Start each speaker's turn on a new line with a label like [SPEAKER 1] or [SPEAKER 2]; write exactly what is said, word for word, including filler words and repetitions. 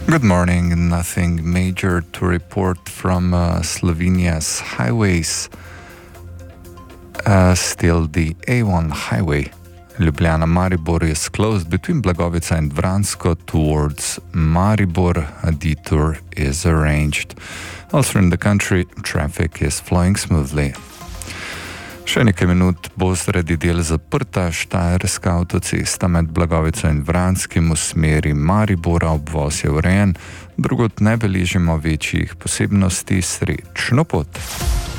[SPEAKER 1] Good morning. Nothing major to report from uh, Slovenia's highways. Uh, still, the A one highway Ljubljana-Maribor is closed between Blagovica and Vransko towards Maribor. A detour is arranged. Also in the country, traffic is flowing smoothly. Še nekaj minut bo sredi del zaprta štajerska avtocesta med Blagovico in Vranskim v smeri Maribora. Obvoz je urejen, drugod ne beležimo večjih posebnosti. Srečno pot!